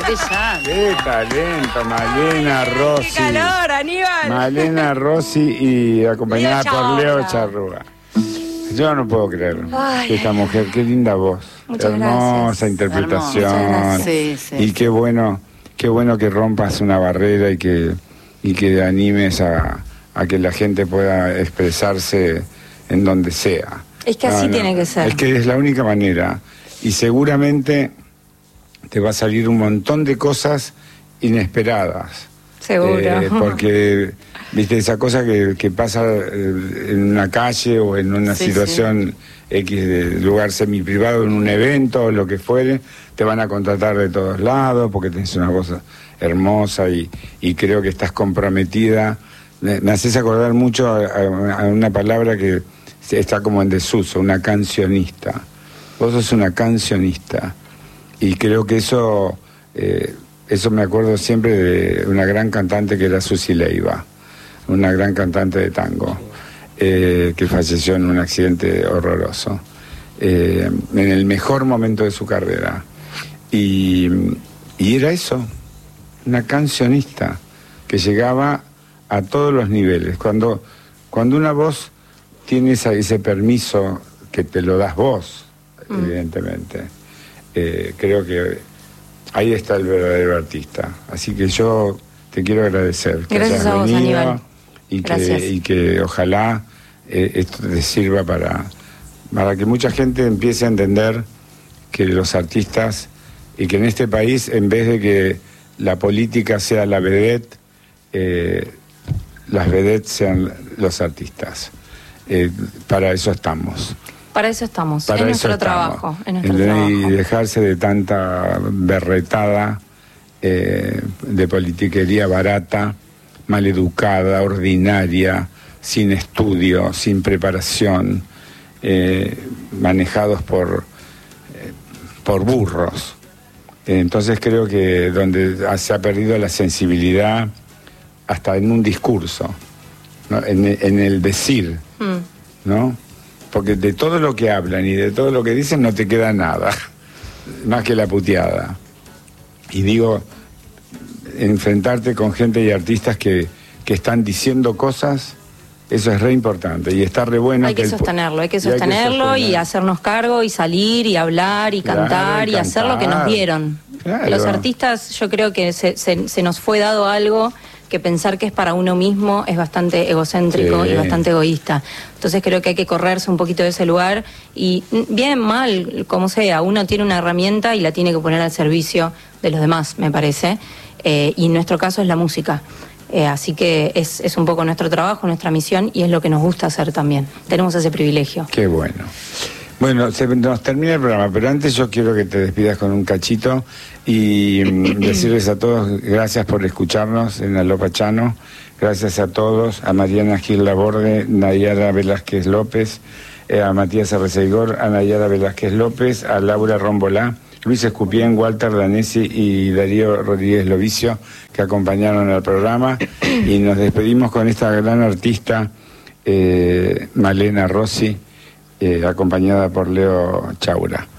qué llanto. ¡Qué talento! Malena Rossi. ¡Qué calor, Aníbal! Malena Rossi y acompañada por Leo Charrúa. Yo no puedo creer que esta mujer, qué linda voz. Muchas hermosa gracias. interpretación. Hermosa, sí, sí. Y qué bueno que rompas una barrera y que animes a que la gente pueda expresarse en donde sea. Es que así tiene que ser. Es que es la única manera. Y seguramente te va a salir un montón de cosas inesperadas. Seguro. Porque, viste, esa cosa que pasa en una calle o en una situación X de lugar semiprivado, en un evento o lo que fuere, te van a contratar de todos lados porque tenés una voz hermosa y creo que estás comprometida. Me haces acordar mucho a una palabra que está como en desuso, una cancionista. Vos sos una cancionista y creo que eso me acuerdo siempre de una gran cantante que era Susi Leiva, una gran cantante de tango, que falleció en un accidente horroroso, en el mejor momento de su carrera. Y era eso, una cancionista que llegaba a todos los niveles. Cuando una voz tiene ese permiso que te lo das vos, evidentemente, creo que ahí está el verdadero artista. Así que yo te quiero agradecer que Gracias hayas a vos, venido Aníbal. y que ojalá esto te sirva para que mucha gente empiece a entender que los artistas, y que en este país, en vez de que la política sea la vedette, las vedettes sean los artistas. Para eso estamos. Para eso estamos, Para es eso nuestro estamos. trabajo. Es nuestro trabajo. Y dejarse de tanta berretada, de politiquería barata, maleducada, ordinaria, sin estudio, sin preparación, manejados por burros. Entonces creo que donde se ha perdido la sensibilidad hasta en un discurso, ¿no? En el decir, ¿no? Porque de todo lo que hablan y de todo lo que dicen no te queda nada, más que la puteada. Y digo, enfrentarte con gente y artistas que están diciendo cosas, eso es re importante y está re bueno. Hay que sostenerlo y hacernos cargo y salir y hablar y cantar y hacer lo que nos dieron. Claro. Los artistas, yo creo que se nos fue dado algo que pensar que es para uno mismo es bastante egocéntrico y bastante egoísta. Entonces creo que hay que correrse un poquito de ese lugar y bien, mal, como sea, uno tiene una herramienta y la tiene que poner al servicio de los demás, me parece, y en nuestro caso es la música. Así que es un poco nuestro trabajo, nuestra misión y es lo que nos gusta hacer también. Tenemos ese privilegio. Qué bueno. Bueno, nos termina el programa, pero antes yo quiero que te despidas con un cachito y decirles a todos gracias por escucharnos en Alopa Chano, gracias a todos, a Mariana Gil Laborde, Nayara Velázquez López, a Matías Arreceigor, a Nayara Velázquez López, a Laura Rombolá, Luis Escupien, Walter Danesi y Darío Rodríguez Lovicio, que acompañaron al programa, y nos despedimos con esta gran artista, Malena Rossi, acompañada por Leo Chaura.